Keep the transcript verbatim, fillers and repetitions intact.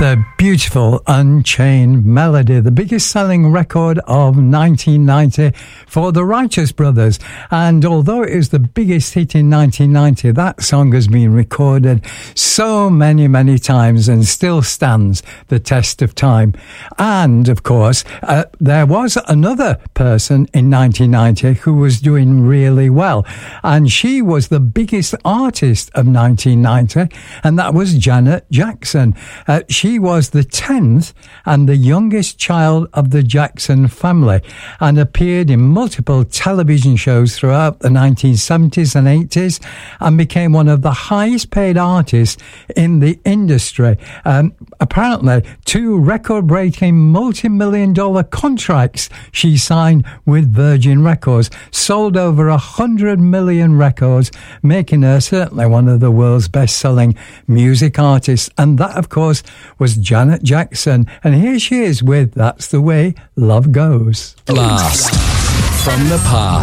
the beautiful Unchained Melody, the biggest selling record of nineteen ninety for the Righteous Brothers. And although it is the biggest hit in nineteen ninety, that song has been recorded so many, many times and still stands the test of time. And, of course, uh, there was another person in nineteen ninety who was doing really well. And she was the biggest artist of nineteen ninety, and that was Janet Jackson. Uh, she was the tenth and the youngest child of the Jackson family and appeared in multiple television shows throughout the nineteen seventies and eighties and became one of the highest paid artists in the industry. Um, apparently, two record-breaking multi-million dollar contracts she signed with Virgin Records, sold over a hundred million records, making her certainly one of the world's best-selling music artists. And that, of course, was Janet Jackson. And here she is with That's the Way Love Goes. Blast from the past.